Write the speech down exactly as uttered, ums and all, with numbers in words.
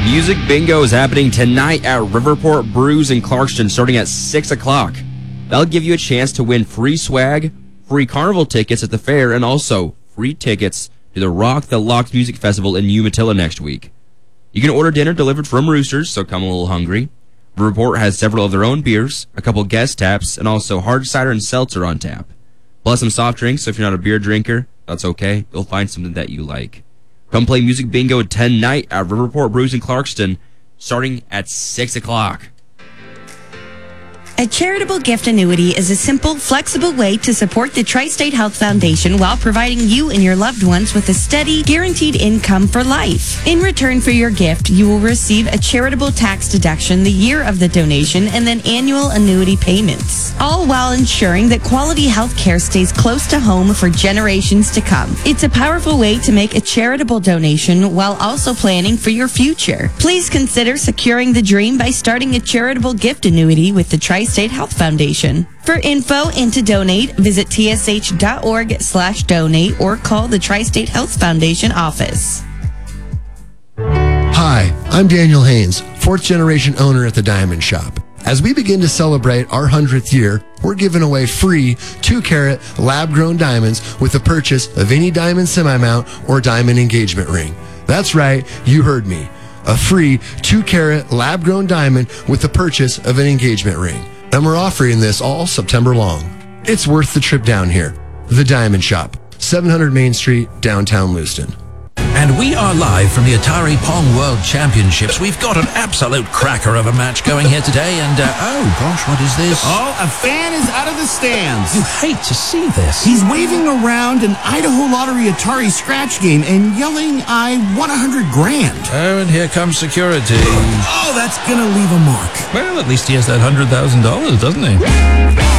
Music Bingo is happening tonight at Riverport Brews in Clarkston starting at six o'clock. That'll give you a chance to win free swag, free carnival tickets at the fair, and also free tickets to the Rock the Locks Music Festival in Umatilla next week. You can order dinner delivered from Roosters, so come a little hungry. Riverport has several of their own beers, a couple guest taps, and also hard cider and seltzer on tap. Plus some soft drinks, so if you're not a beer drinker, that's okay. You'll find something that you like. Come play Music Bingo tonight at Riverport Brews in Clarkston, starting at six o'clock. A charitable gift annuity is a simple, flexible way to support the Tri-State Health Foundation while providing you and your loved ones with a steady, guaranteed income for life. In return for your gift, you will receive a charitable tax deduction the year of the donation and then annual annuity payments, all while ensuring that quality health care stays close to home for generations to come. It's a powerful way to make a charitable donation while also planning for your future. Please consider securing the dream by starting a charitable gift annuity with the Tri State Health Foundation. For info and to donate, visit tsh.org slash donate or call the Tri-State Health Foundation office. Hi, I'm Daniel Haynes, fourth generation owner at the Diamond Shop. As we begin to celebrate our hundredth year, we're giving away free two carat lab-grown diamonds with the purchase of any diamond semi-mount or diamond engagement ring. That's right, you heard me. A free two carat lab-grown diamond with the purchase of an engagement ring. And we're offering this all September long. It's worth the trip down here. The Diamond Shop, seven hundred Main Street, downtown Lewiston. And we are live from the Atari Pong World Championships. We've got an absolute cracker of a match going here today. And, uh, oh, gosh, what is this? Oh, a fan is out of the stands. You hate to see this. He's waving around an Idaho Lottery Atari scratch game and yelling, I won a hundred grand. Oh, and here comes security. Oh, that's going to leave a mark. Well, at least he has that one hundred thousand dollars, doesn't he?